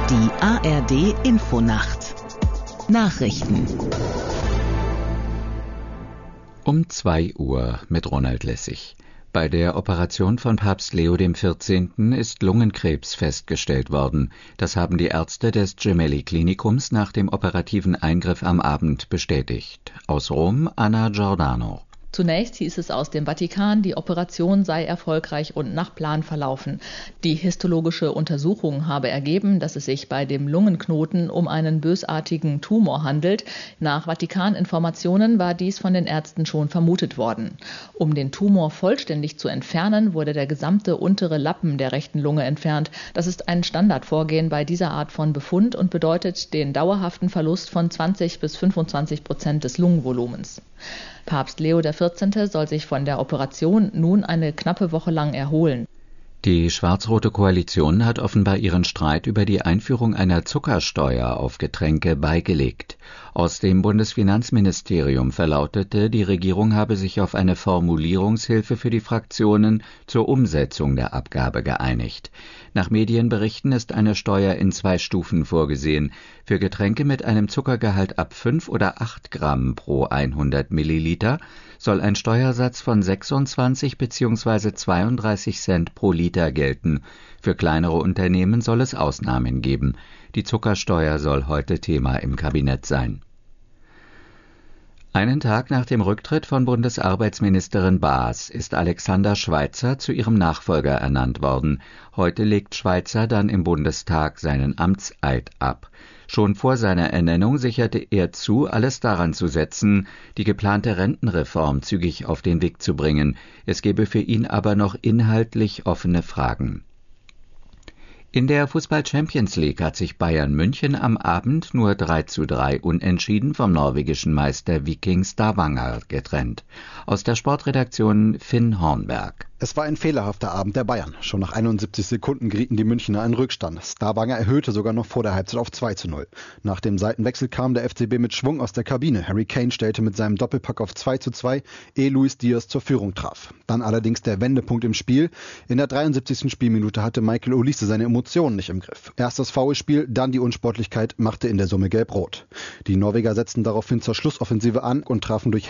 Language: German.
Die ARD Infonacht Nachrichten Um 2 Uhr mit Ronald Lessig. Bei der Operation von Papst Leo XIV. Ist Lungenkrebs festgestellt worden. Das haben die Ärzte des Gemelli-Klinikums nach dem operativen Eingriff am Abend bestätigt. Aus Rom, Anna Giordano. Zunächst hieß es aus dem Vatikan, die Operation sei erfolgreich und nach Plan verlaufen. Die histologische Untersuchung habe ergeben, dass es sich bei dem Lungenknoten um einen bösartigen Tumor handelt. Nach Vatikaninformationen war dies von den Ärzten schon vermutet worden. Um den Tumor vollständig zu entfernen, wurde der gesamte untere Lappen der rechten Lunge entfernt. Das ist ein Standardvorgehen bei dieser Art von Befund und bedeutet den dauerhaften Verlust von 20-25% des Lungenvolumens. Papst Leo XIV. Soll sich von der Operation nun eine knappe Woche lang erholen. Die schwarz-rote Koalition hat offenbar ihren Streit über die Einführung einer Zuckersteuer auf Getränke beigelegt. Aus dem Bundesfinanzministerium verlautete, die Regierung habe sich auf eine Formulierungshilfe für die Fraktionen zur Umsetzung der Abgabe geeinigt. Nach Medienberichten ist eine Steuer in 2 Stufen vorgesehen. Für Getränke mit einem Zuckergehalt ab 5 oder 8 Gramm pro 100 Milliliter soll ein Steuersatz von 26 bzw. 32 Cent pro Liter gelten. Für kleinere Unternehmen soll es Ausnahmen geben. Die Zuckersteuer soll heute Thema im Kabinett sein. Einen Tag nach dem Rücktritt von Bundesarbeitsministerin Baas ist Alexander Schweitzer zu ihrem Nachfolger ernannt worden. Heute legt Schweitzer dann im Bundestag seinen Amtseid ab. Schon vor seiner Ernennung sicherte er zu, alles daran zu setzen, die geplante Rentenreform zügig auf den Weg zu bringen. Es gebe für ihn aber noch inhaltlich offene Fragen. In der Fußball-Champions League hat sich Bayern München am Abend nur 3:3 unentschieden vom norwegischen Meister Viking Stavanger getrennt. Aus der Sportredaktion Finn Hornberg. Es war ein fehlerhafter Abend der Bayern. Schon nach 71 Sekunden gerieten die Münchner einen Rückstand. Stavanger erhöhte sogar noch vor der Halbzeit auf 2:0. Nach dem Seitenwechsel kam der FCB mit Schwung aus der Kabine. Harry Kane stellte mit seinem Doppelpack auf 2:2, ehe Luis Diaz zur Führung traf. Dann allerdings der Wendepunkt im Spiel. In der 73. Spielminute hatte Michael Olise seine Emotionen nicht im Griff. Erst das Foulspiel, dann die Unsportlichkeit machte in der Summe gelb-rot. Die Norweger setzten daraufhin zur Schlussoffensive an und trafen durch